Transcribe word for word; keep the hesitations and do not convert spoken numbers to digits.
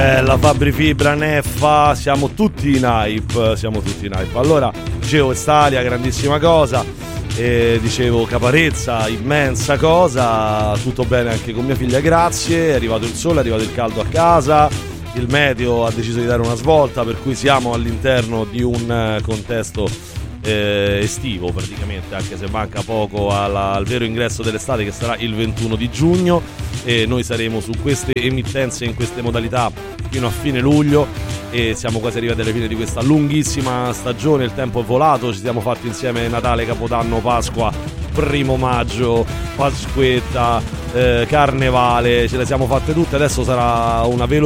La Fabri Fibra, Neffa, siamo tutti in hype, siamo tutti in hype. Allora, dicevo Estalia, grandissima cosa, e dicevo Caparezza, immensa cosa, tutto bene anche con mia figlia, grazie, è arrivato il sole, è arrivato il caldo a casa, il meteo ha deciso di dare una svolta, per cui siamo all'interno di un contesto eh, estivo praticamente, anche se manca poco alla, al vero ingresso dell'estate che sarà il ventuno di giugno, e noi saremo su queste emittenze in queste modalità fino a fine luglio e siamo quasi arrivati alla fine di questa lunghissima stagione. Il tempo è volato, ci siamo fatti insieme Natale, Capodanno, Pasqua, primo maggio, Pasquetta, eh, Carnevale, ce le siamo fatte tutte, adesso sarà una veloce